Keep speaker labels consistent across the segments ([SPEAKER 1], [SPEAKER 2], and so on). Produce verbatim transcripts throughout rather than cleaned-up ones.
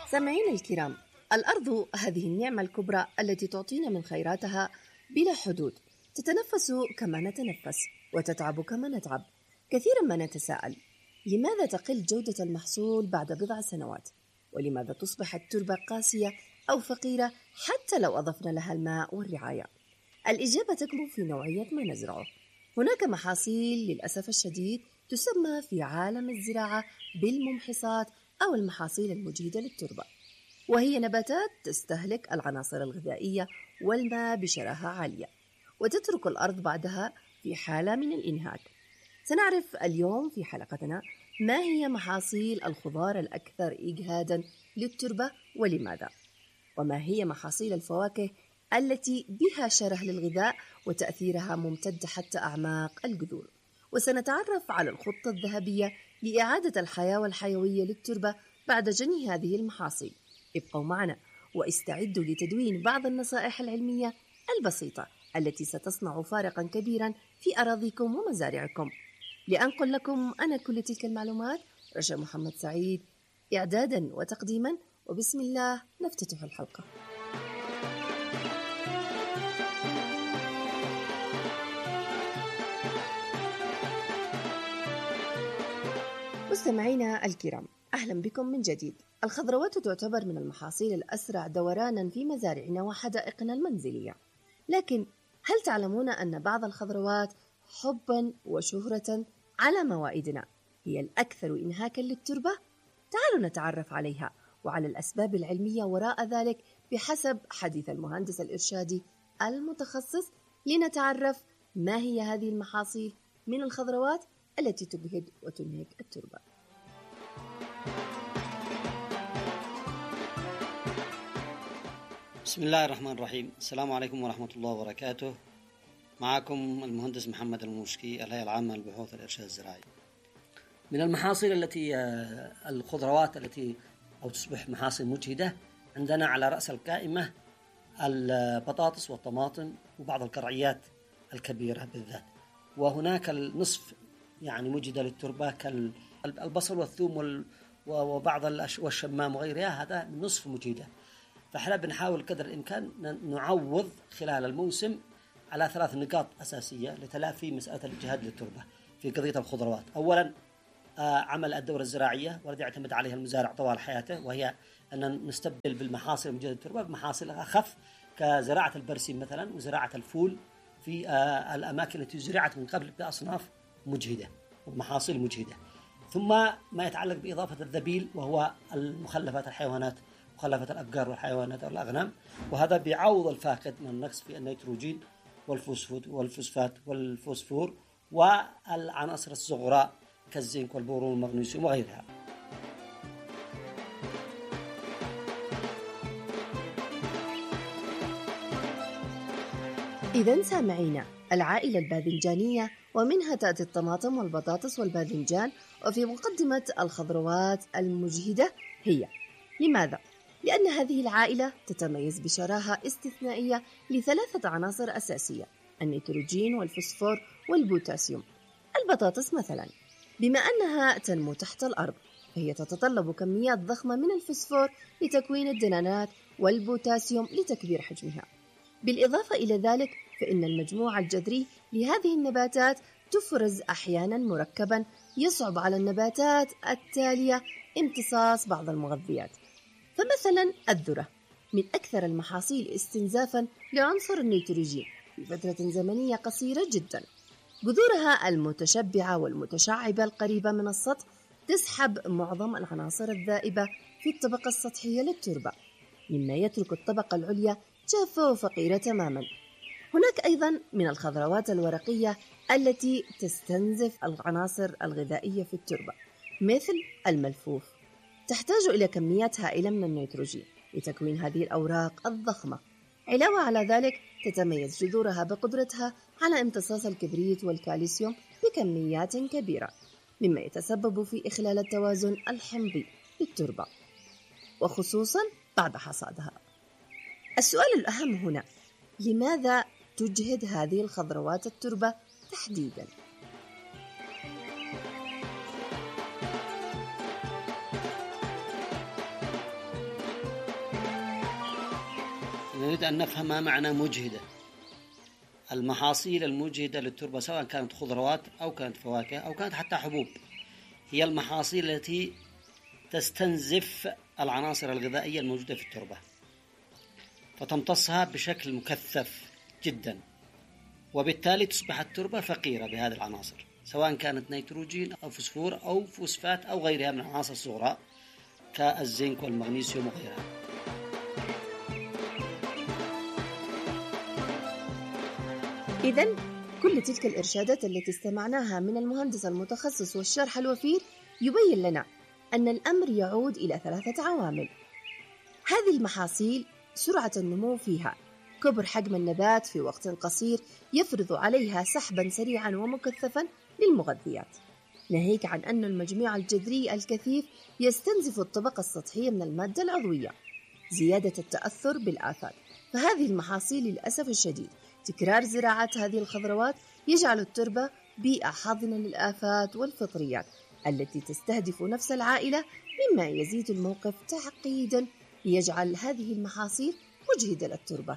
[SPEAKER 1] سامعينا الكرام، الأرض هذه النعمة الكبرى التي تعطينا من خيراتها بلا حدود. تتنفس كما نتنفس وتتعب كما نتعب. كثيرا ما نتساءل: لماذا تقل جودة المحصول بعد بضع سنوات؟ ولماذا تصبح التربة قاسية أو فقيرة حتى لو أضفنا لها الماء والرعاية؟ الإجابة تكمن في نوعية ما نزرعه. هناك محاصيل للأسف الشديد تسمى في عالم الزراعة بالممحصات أو المحاصيل المجهدة للتربة، وهي نباتات تستهلك العناصر الغذائية والماء بشراهة عالية وتترك الأرض بعدها في حالة من الإنهاك. سنعرف اليوم في حلقتنا ما هي محاصيل الخضار الأكثر إجهادا للتربة ولماذا، وما هي محاصيل الفواكه التي بها شره للغذاء وتأثيرها ممتد حتى أعماق الجذور. وسنتعرف على الخطة الذهبية لإعادة الحياة والحيوية للتربة بعد جني هذه المحاصيل. ابقوا معنا واستعدوا لتدوين بعض النصائح العلمية البسيطة التي ستصنع فارقا كبيرا في أراضيكم ومزارعكم. لأنقل لكم أنا كل تلك المعلومات رشا محمد سعيد، إعدادا وتقديما، وبسم الله نفتتح الحلقة. مستمعينا الكرام، أهلا بكم من جديد. الخضروات تعتبر من المحاصيل الأسرع دورانا في مزارعنا وحدائقنا المنزلية، لكن هل تعلمون أن بعض الخضروات حبا وشهرة على موائدنا هي الأكثر إنهاكا للتربة؟ تعالوا نتعرف عليها وعلى الأسباب العلمية وراء ذلك بحسب حديث المهندس الإرشادي المتخصص، لنتعرف ما هي هذه المحاصيل من الخضروات التي تجهد وتنهك التربة.
[SPEAKER 2] بسم الله الرحمن الرحيم. السلام عليكم ورحمة الله وبركاته. معكم المهندس محمد الموشكي، الهيئة العامة للبحوث الإرشاد الزراعي. من المحاصيل التي الخضروات التي أو تصبح محاصيل مجهدة عندنا على رأس القائمة البطاطس والطماطم وبعض القرعيات الكبيرة بالذات، وهناك النصف يعني مجهدة للتربة كالبصل والثوم وبعض والشمام وغيرها، هذا نصف مجهدة. فاحنا بنحاول قدر الإمكان نعوض خلال الموسم على ثلاث نقاط أساسية لتلافي مسألة الإجهاد للتربة في قضية الخضروات. أولا عمل الدورة الزراعية والذي يعتمد عليها المزارع طوال حياته، وهي أن نستبدل بالمحاصيل المجهدة للتربة بمحاصيل أخف كزراعة البرسيم مثلا وزراعة الفول في الأماكن التي زرعت من قبل بأصناف مجهدة ومحاصيل مجهدة. ثم ما يتعلق بإضافة الذبيل وهو المخلفات الحيوانات، مخلفات الأبقار والحيوانات والأغنام، وهذا بيعوض الفاقد من النقص في النيتروجين والفوسفات والفوسفات والفوسفور والعناصر الصغراء كالزنك والبورون والمغنيسيوم وغيرها.
[SPEAKER 1] إذن سامعينا، العائلة الباذنجانية ومنها تأتي الطماطم والبطاطس والباذنجان، وفي مقدمة الخضروات المجهدة هي. لماذا؟ لأن هذه العائلة تتميز بشراهة استثنائية لثلاثة عناصر أساسية: النيتروجين والفوسفور والبوتاسيوم. البطاطس مثلا، بما أنها تنمو تحت الأرض فهي تتطلب كميات ضخمة من الفوسفور لتكوين الدنانات والبوتاسيوم لتكبير حجمها. بالإضافة إلى ذلك فإن المجموع الجذري لهذه النباتات تفرز أحيانا مركبا يصعب على النباتات التالية امتصاص بعض المغذيات. فمثلا الذرة من أكثر المحاصيل استنزافا لعنصر النيتروجين في فترة زمنية قصيرة جدا. جذورها المتشبعة والمتشعبة القريبة من السطح تسحب معظم العناصر الذائبة في الطبقة السطحية للتربة، مما يترك الطبقة العليا جافة وفقيرة تماما. هناك أيضا من الخضروات الورقية التي تستنزف العناصر الغذائية في التربة، مثل الملفوف، تحتاج إلى كميات هائلة من النيتروجين لتكوين هذه الأوراق الضخمة. علاوة على ذلك تتميز جذورها بقدرتها على امتصاص الكبريت والكالسيوم بكميات كبيرة، مما يتسبب في إخلال التوازن الحمضي للتربة، وخصوصا بعد حصادها. السؤال الأهم هنا: لماذا تجهد هذه الخضروات التربة تحديدا؟
[SPEAKER 2] نريد أن نفهم ما معنى مجهدة. المحاصيل المجهدة للتربة سواء كانت خضروات أو كانت فواكه أو كانت حتى حبوب هي المحاصيل التي تستنزف العناصر الغذائية الموجودة في التربة فتمتصها بشكل مكثف جدا، وبالتالي تصبح التربة فقيرة بهذه العناصر سواء كانت نيتروجين أو فوسفور أو فوسفات أو غيرها من العناصر الصغرى كالزنك والمغنيسيوم وغيرها.
[SPEAKER 1] إذن كل تلك الإرشادات التي استمعناها من المهندس المتخصص والشرح الوفير يبين لنا أن الأمر يعود إلى ثلاثة عوامل. هذه المحاصيل سرعة النمو فيها، كبر حجم النبات في وقت قصير يفرض عليها سحبا سريعا ومكثفا للمغذيات، ناهيك عن أن المجموع الجذري الكثيف يستنزف الطبقة السطحية من المادة العضوية، زيادة التأثر بالآفات. فهذه المحاصيل للأسف الشديد تكرار زراعة هذه الخضروات يجعل التربة بيئة حاضنة للآفات والفطريات التي تستهدف نفس العائلة، مما يزيد الموقف تعقيدا ليجعل هذه المحاصيل مجهدة للتربة.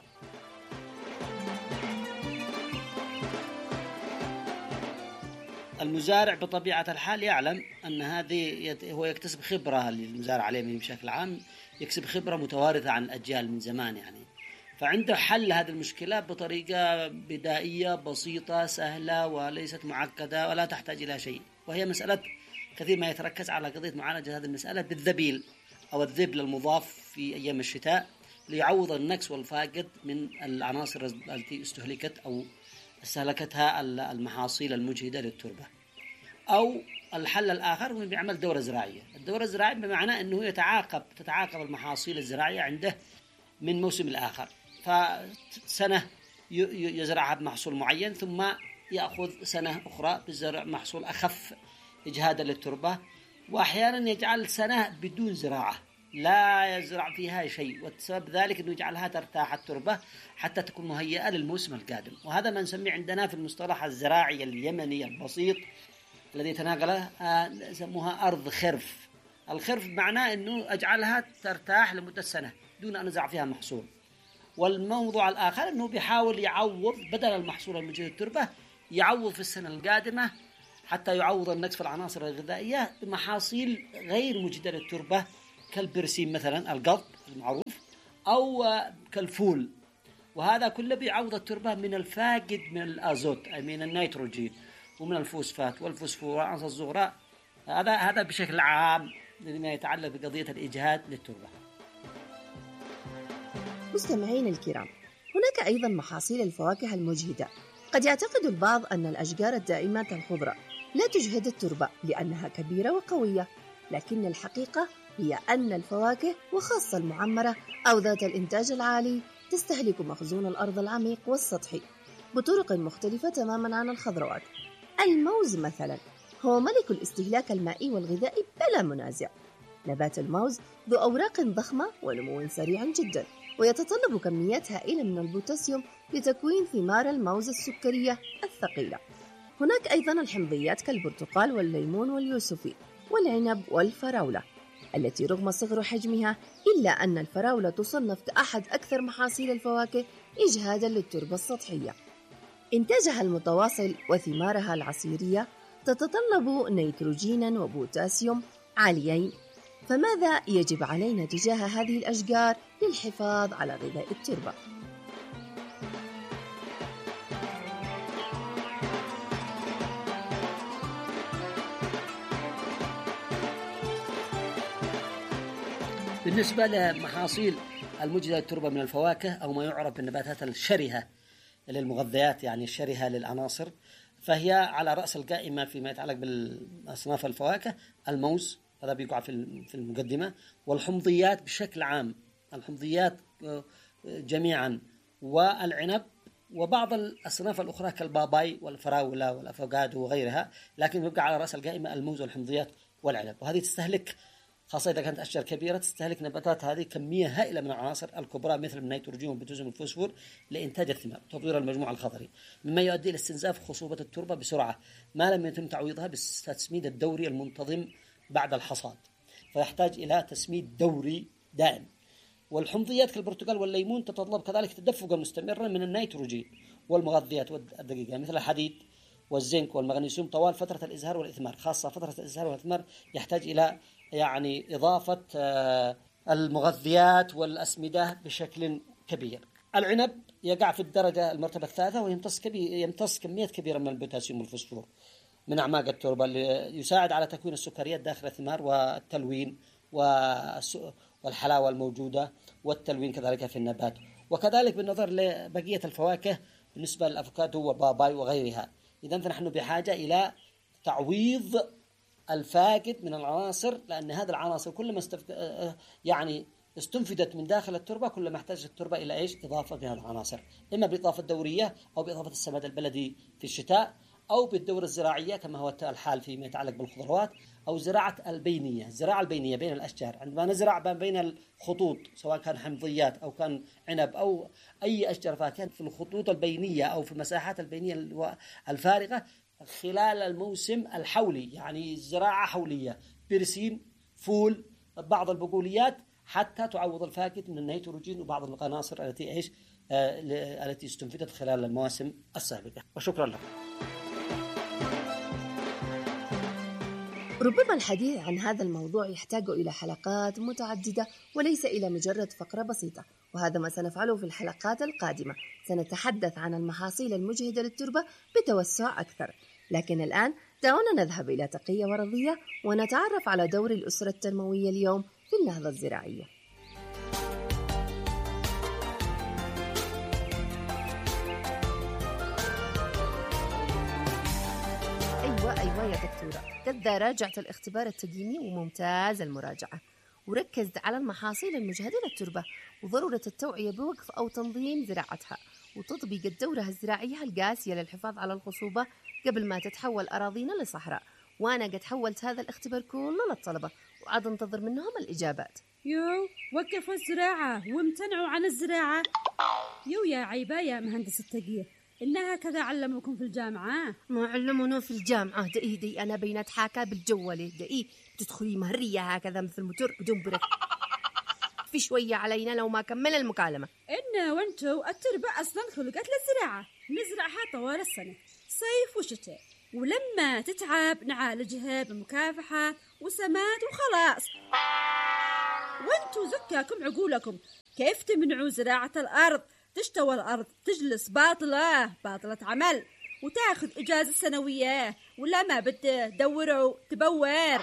[SPEAKER 2] المزارع بطبيعة الحال يعلم أن هذه هو يكتسب خبرة للمزارع عليه بشكل عام، يكسب خبرة متوارثة عن الأجيال من زمان يعني، فعنده حل هذه المشكلة بطريقة بدائية بسيطة سهلة وليست معقدة ولا تحتاج إلى شيء، وهي مسألة كثير ما يتركز على قضية معالجة هذه المسألة بالذبيل أو الذبل المضاف في أيام الشتاء ليعوض النقص والفاقد من العناصر التي استهلكت أو استهلكتها المحاصيل المجهدة للتربة. أو الحل الآخر هو بيعمل دورة زراعية. الدورة الزراعية بمعنى أنه يتعاقب تتعاقب المحاصيل الزراعية عنده من موسم الآخر، فسنة يزرعها بمحصول معين ثم يأخذ سنة أخرى بزرع محصول أخف إجهادا للتربة، وأحيانا يجعل سنة بدون زراعة لا يزرع فيها شيء، والسبب ذلك أنه يجعلها ترتاح التربة حتى تكون مهيئة للموسم القادم. وهذا ما نسميه عندنا في المصطلح الزراعي اليمني البسيط الذي تناقله يسموها أرض خرف. الخرف معناه أنه أجعلها ترتاح لمدة سنة دون أن أزرع فيها محصول. والموضوع الآخر أنه بيحاول يعوض بدل المحصول المجهد التربة يعوض في السنة القادمة حتى يعوض النقص في العناصر الغذائية بمحاصيل غير مجهدة للتربة كالبرسيم مثلا القضب المعروف أو كالفول، وهذا كله بيعوض التربة من الفاقد من الأزوت أي من النيتروجين ومن الفوسفات والفوسفور والعناصر الصغرى. هذا هذا بشكل عام لما يتعلق بقضية الإجهاد للتربة.
[SPEAKER 1] مستمعين الكرام، هناك أيضا محاصيل الفواكه المجهدة. قد يعتقد البعض أن الأشجار الدائمة الخضراء لا تجهد التربة لأنها كبيرة وقوية، لكن الحقيقة هي أن الفواكه وخاصة المعمرة أو ذات الإنتاج العالي تستهلك مخزون الأرض العميق والسطحي بطرق مختلفة تماما عن الخضروات. الموز مثلا هو ملك الاستهلاك المائي والغذائي بلا منازع. نبات الموز ذو أوراق ضخمة ونمو سريع جدا، ويتطلب كميات هائلة من البوتاسيوم لتكوين ثمار الموز السكرية الثقيلة. هناك أيضا الحمضيات كالبرتقال والليمون واليوسفي والعنب والفراولة، التي رغم صغر حجمها إلا أن الفراولة تصنف كأحد أكثر محاصيل الفواكه إجهادا للتربة السطحية. إنتاجها المتواصل وثمارها العصيرية تتطلب نيتروجينا وبوتاسيوم عاليين، فماذا يجب علينا تجاه هذه الأشجار للحفاظ على غذاء التربة؟
[SPEAKER 2] بالنسبة لمحاصيل المجهدة للتربة من الفواكه أو ما يعرف بالنباتات الشرهة للمغذيات يعني الشرهة للعناصر، فهي على رأس القائمة فيما يتعلق بالأصناف الفواكه الموز، هذا بيقع في المقدمة، والحمضيات بشكل عام، الحمضيات جميعا، والعنب، وبعض الأصناف الأخرى كالباباي والفراولة والأفوكادو وغيرها، لكن يبقى على رأس القائمة الموز والحمضيات والعنب. وهذه تستهلك خاصة إذا كانت أشجار كبيرة تستهلك نباتات هذه كمية هائلة من العناصر الكبرى مثل النيتروجين والبوتاسيوم والفوسفور لإنتاج الثمار وتطوير المجموع الخضري، مما يؤدي إلى استنزاف خصوبة التربة بسرعة ما لم يتم تعويضها بالتسميد الدوري المنتظم بعد الحصاد، فيحتاج إلى تسميد دوري دائم. والحمضيات كالبرتقال والليمون تتطلب كذلك تدفقا مستمرا من النيتروجين والمغذيات الدقيقة مثل الحديد والزنك والمغنيسيوم طوال فترة الإزهار والإثمار، خاصة فترة الإزهار والإثمار يحتاج إلى يعني إضافة المغذيات والأسمدة بشكل كبير. العنب يقع في الدرجة المرتبة الثالثة ويمتص يمتص كميات كبيرة من البوتاسيوم والفوسفور من أعماق التربة اللي يساعد على تكوين السكريات داخل الثمار والتلوين والحلاوة الموجودة والتلوين كذلك في النبات. وكذلك بالنظر لبقية الفواكه بالنسبة للأفوكادو والباباي وغيرها. إذن فنحن بحاجة إلى تعويض الفاقد من العناصر، لأن هذه العناصر كلما استف... يعني استنفدت من داخل التربة كلما احتاجت التربة إلى إيش؟ إضافة من هذه العناصر، إما بإضافة دورية أو بإضافة السماد البلدي في الشتاء أو بالدورة الزراعية كما هو الحال فيما يتعلق بالخضروات، أو زراعة البينية، الزراعة البينية بين الأشجار، عندما نزرع بين الخطوط سواء كان حمضيات أو كان عنب أو أي أشجار فاكهة في الخطوط البينية أو في المساحات البينية الفارغة خلال الموسم الحولي، يعني زراعة حولية، برسيم، فول، بعض البقوليات، حتى تعوض الفاقد من النيتروجين وبعض العناصر التي إيش آه التي استنفدت خلال المواسم السابقة. وشكرا لكم.
[SPEAKER 1] ربما الحديث عن هذا الموضوع يحتاج إلى حلقات متعددة وليس إلى مجرد فقرة بسيطة، وهذا ما سنفعله في الحلقات القادمة. سنتحدث عن المحاصيل المجهدة للتربة بتوسع أكثر، لكن الآن دعونا نذهب إلى تقية ورضية ونتعرف على دور الأسرة التنموية اليوم في النهضة الزراعية. أيوة أيوة يا دكتورة، قد راجعت الاختبار التقييمي وممتاز المراجعة، وركزت على المحاصيل المجهدة للتربة وضرورة التوعية بوقف أو تنظيم زراعتها وتطبيق الدورة الزراعية القاسية للحفاظ على الخصوبة قبل ما تتحول أراضينا لصحراء. وأنا قد حولت هذا الاختبار كله للطلبة وعاد انتظر منهم الإجابات.
[SPEAKER 3] يو وقفوا الزراعة وامتنعوا عن الزراعة. يو يا عيبة يا مهندس التقية، إنها كذا علموكم في الجامعة؟
[SPEAKER 1] ما علمونا في الجامعة دقي دقي أنا بين أتحاكى بالجوالة دقي تدخلي مهرية هكذا مثل موتور بدون بريك. في شوية علينا لو ما كمل المكالمة.
[SPEAKER 3] إن وانتو التربة أصلا خلقت للزراعة، نزرعها طوال السنة صيف وشتاء، ولما تتعب نعالجها بمكافحة وسماد وخلاص. وانتو زكاكم عقولكم، كيف تمنعوا زراعة الأرض؟ تشتوى الأرض تجلس باطلة باطلة عمل وتاخذ إجازة سنوية، ولا ما بده دوروا تبور.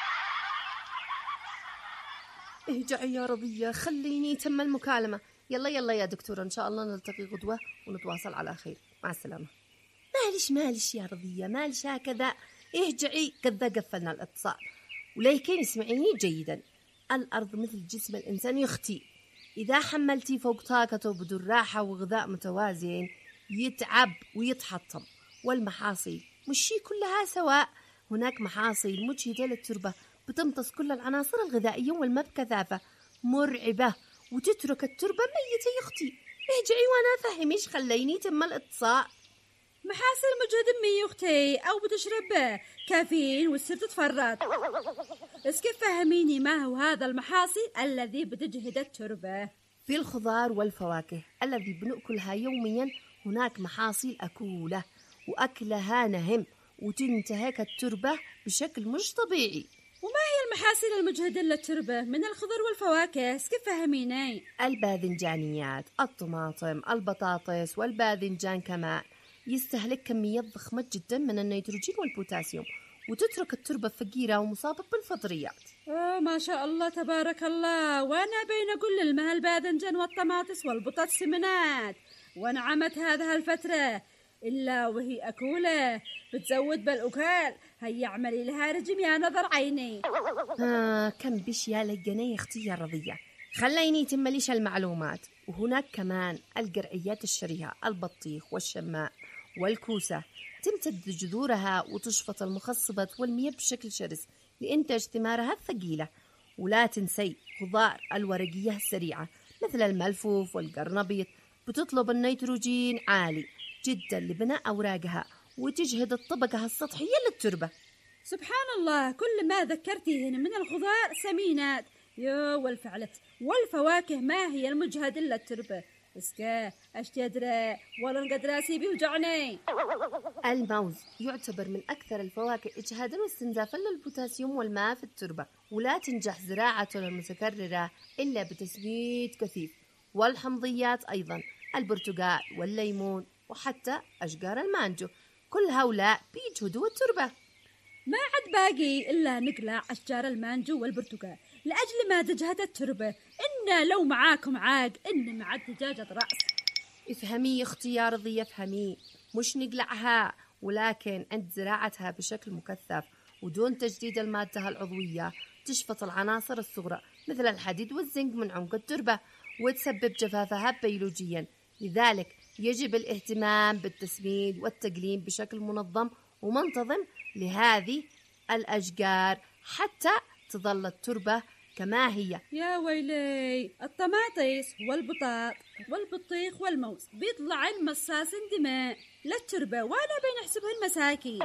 [SPEAKER 1] اهجعي يا رضية خليني تم المكالمة. يلا يلا يا دكتورة، إن شاء الله نلتقي غدوة ونتواصل على خير. مع السلامة. مالش مالش يا رضية مالش هكذا، اهجعي قد قفلنا الاتصال. ولكن اسمعيني جيدا، الأرض مثل جسم الإنسان يختي، إذا حملتي فوق طاقته بدون راحة وغذاء متوازن يتعب ويتحطم. والمحاصيل مش شي كلها سواء، هناك محاصيل مجهدة للتربة بتمتص كل العناصر الغذائية والما بكثافة مرعبة وتترك التربة ميتة يختي. اهجعي وانا فهميش خليني تم الاتصال.
[SPEAKER 3] محاصيل مجهدة مي يختي أو بتشرب كافيين وتصير تتفرط. بس كيف فهميني ما هو هذا المحاصيل الذي بتجهد التربة؟
[SPEAKER 1] في الخضار والفواكه الذي بنأكلها يوميا هناك محاصيل أكولة وأكلها نهم وتنتهك التربة بشكل مش طبيعي.
[SPEAKER 3] وما هي المحاصيل المجهدة للتربة من الخضر والفواكه؟ كيف فهميني؟
[SPEAKER 1] الباذنجانيات، الطماطم، البطاطس والباذنجان كمان يستهلك كميات ضخمة جدا من النيتروجين والبوتاسيوم وتترك التربة فقيرة ومصابة بالفطريات.
[SPEAKER 3] أوه ما شاء الله تبارك الله. وأنا بين كل المها الباذنجان والطماطس والبطاطس سمنات ونعمت هذه الفترة إلا وهي أكولة بتزود بالأكل. هيا اعملي لها رجم يا نظر عيني.
[SPEAKER 1] آه كم بش يا لقني اختي يا رضية، خليني تمليش المعلومات. وهناك كمان القرعيات الشرهة، البطيخ والشماء والكوسة تمتد جذورها وتشفط المخصبات والمياه بشكل شرس لإنتاج ثمارها الثقيلة. ولا تنسي خضار الورقية السريعة مثل الملفوف والقرنبيط بتطلب النيتروجين عالي جدا لبناء أوراقها وتجهد الطبقة السطحية للتربة.
[SPEAKER 3] سبحان الله، كل ما ذكرتيه من الخضار سمينات، يا والفعلت والفواكه ما هي المجهد إلا التربة. اسكا اشتدرى ولا نقدر راسي بيوجعني.
[SPEAKER 1] الموز يعتبر من أكثر الفواكه إجهادا واستنزافا للبوتاسيوم والماء في التربة، ولا تنجح زراعته المتكررة إلا بتسميد كثيف. والحمضيات أيضا البرتقال والليمون وحتى أشجار المانجو، كل هؤلاء بيجهدوا التربة.
[SPEAKER 3] ما عاد باقي إلا نقلع أشجار المانجو والبرتقال لأجل ما تجهد التربة. إن لو معاكم عاق إن مع دجاجة رأس.
[SPEAKER 1] افهمي اختي يا رضي، افهمي، مش نقلعها، ولكن عند زراعتها بشكل مكثف ودون تجديد المادة العضوية تشفط العناصر الصغرى مثل الحديد والزنك من عمق التربة وتسبب جفافها بيولوجيا. لذلك يجب الاهتمام بالتسميد والتقليم بشكل منظم ومنتظم لهذه الأشجار حتى تظل التربة كما هي.
[SPEAKER 3] يا ويلي، الطماطيس والبطاط والبطيخ والموز بيطلع المصاص دماء للتربة ولا بنحسبها المساكين.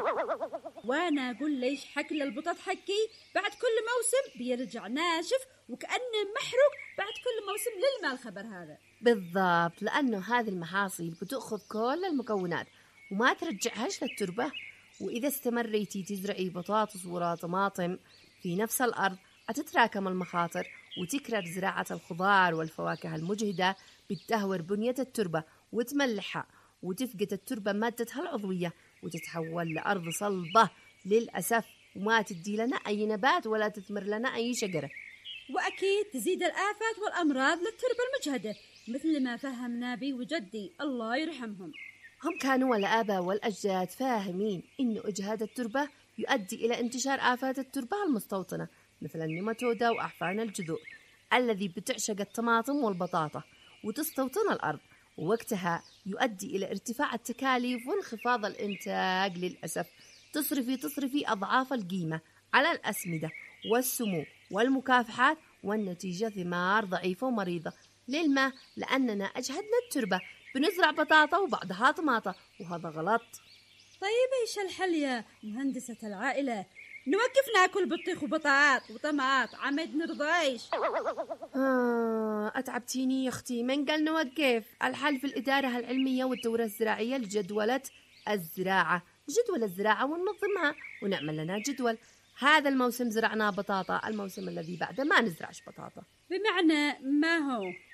[SPEAKER 3] وانا اقول ليش حكل البطاط حكي بعد كل موسم بيرجع ناشف وكأنه محروق بعد كل موسم للما الخبر هذا.
[SPEAKER 1] بالضبط، لأنه هذه المحاصيل بتأخذ كل المكونات وما ترجعهاش للتربة. وإذا استمريتي تزرعي بطاطس وراء طماطم في نفس الأرض أتتراكم المخاطر، وتكرر زراعة الخضار والفواكه المجهدة بتدهور بنية التربة وتملحها وتفقد التربة مادتها العضوية وتتحول لأرض صلبة للأسف، وما تدي لنا أي نبات ولا تثمر لنا أي شجرة.
[SPEAKER 3] وأكيد تزيد الآفات والأمراض للتربة المجهدة مثل ما فهمنا بي وجدي الله يرحمهم.
[SPEAKER 1] هم كانوا الآباء والأجداد فاهمين إنه إجهاد التربة يؤدي إلى انتشار آفات التربة المستوطنة مثل النيماتودا وأعفان الجذور الذي بتعشق الطماطم والبطاطا وتستوطن الأرض، ووقتها يؤدي إلى ارتفاع التكاليف وانخفاض الإنتاج للأسف. تصرفي تصرفي أضعاف القيمة على الأسمدة والسموم والمكافحات والنتيجة ثمار ضعيفة ومريضة. للما لأننا أجهدنا التربة، بنزرع بطاطا وبعدها طماطة وهذا غلط.
[SPEAKER 3] طيب إيش الحل يا مهندسة العائلة؟ نوقف ناكل بطيخ وبطاط وطماط عمد نرضايش.
[SPEAKER 1] آه أتعبتيني يا أختي، من قال نوقف؟ الحل في الإدارة العلمية والدورة الزراعية لجدولة الزراعة، جدول الزراعة وننظمها ونعمل لنا جدول. هذا الموسم زرعنا بطاطا، الموسم الذي بعده ما نزرعش بطاطا.
[SPEAKER 3] بمعنى ما هو؟